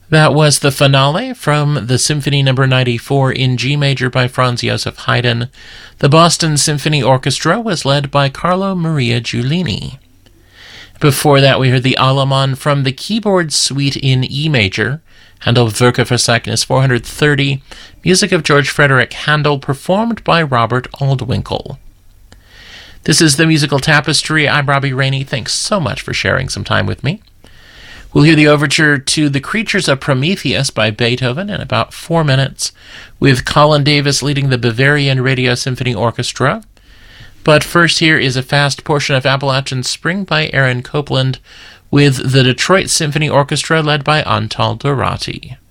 That was the finale from the Symphony No. 94 in G major by Franz Joseph Haydn. The Boston Symphony Orchestra was led by Carlo Maria Giulini. Before that, we heard the Allemande from the Keyboard Suite in E major, Handel Werke für Cygnus 430, music of George Frederick Handel, performed by Robert Aldwinkle. This is the Musical Tapestry. I'm Robbie Rainey. Thanks so much for sharing some time with me. We'll hear the overture to The Creatures of Prometheus by Beethoven in about 4 minutes, with Colin Davis leading the Bavarian Radio Symphony Orchestra. But first, here is a fast portion of Appalachian Spring by Aaron Copland, with the Detroit Symphony Orchestra led by Antal Dorati.